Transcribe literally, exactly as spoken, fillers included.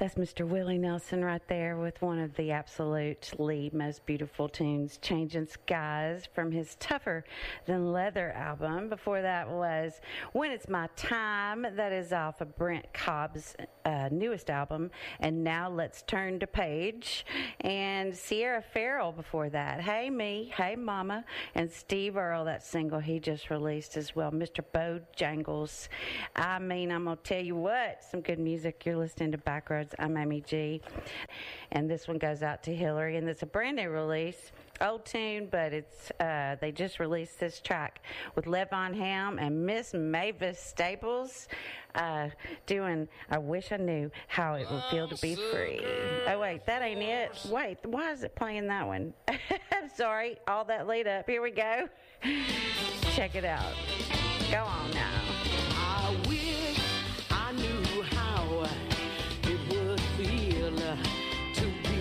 That's Mister Willie Nelson right there with one of the absolutely most beautiful tunes, Changing Skies, from his Tougher Than Leather album. Before that was When It's My Time, that is off of Brent Cobb's uh, newest album. And Now Let's Turn to Page. And Sierra Farrell before that, Hey Me, Hey Mama. And Steve Earle, that single he just released as well, Mister Bojangles. I mean, I'm going to tell you what, some good music. You're listening to Backroads. I'm Amy G, and this one goes out to Hillary, and it's a brand new release, old tune, but it's uh, they just released this track with Levon Helm and Miss Mavis Staples uh, doing I Wish I Knew How It Would Feel to Be Free. Oh wait, that ain't it. Wait, why is it playing that one? I'm sorry, all that lead up. Here we go. Check it out. Go on now.